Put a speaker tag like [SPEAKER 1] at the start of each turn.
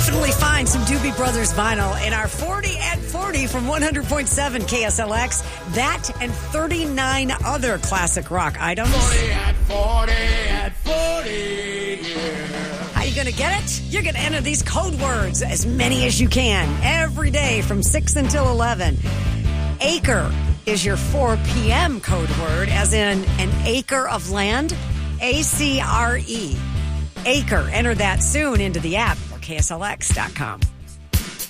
[SPEAKER 1] definitely find some Doobie Brothers vinyl in our 40 at 40 from 100.7 KSLX. That and 39 other classic rock items.
[SPEAKER 2] 40 at 40 at 40, yeah.
[SPEAKER 1] How you going to get it? You're going to enter these code words, as many as you can, every day from 6 until 11. Acre is your 4 p.m. code word, as in an acre of land. ACRE. Acre. Enter that soon into the app or KSLX.com.